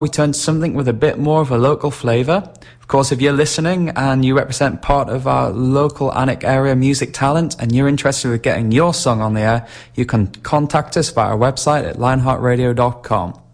we turn to something with a bit more of a local flavour. Of course, if you're listening and you represent part of our local Alnwick area music talent and you're interested in getting your song on the air, you can contact us via our website at lionheartradio.com.